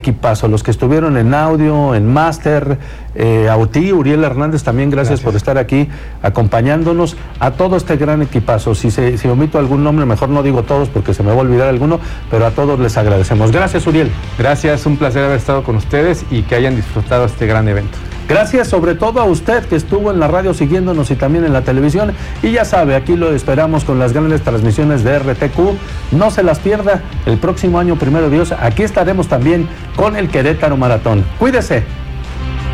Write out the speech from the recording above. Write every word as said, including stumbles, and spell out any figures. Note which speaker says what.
Speaker 1: Equipazo, los que estuvieron en audio, en máster, eh, a ti, Uriel Hernández, también gracias, gracias por estar aquí acompañándonos, a todo este gran equipazo. Si, se, si omito algún nombre, mejor no digo todos porque se me va a olvidar alguno, pero a todos les agradecemos. Gracias, Uriel.
Speaker 2: Gracias, un placer haber estado con ustedes y que hayan disfrutado este gran evento.
Speaker 1: Gracias sobre todo a usted que estuvo en la radio siguiéndonos y también en la televisión. Y ya sabe, aquí lo esperamos con las grandes transmisiones de R T Q. No se las pierda. El próximo año, primero Dios, aquí estaremos también con el Querétaro Maratón. Cuídese.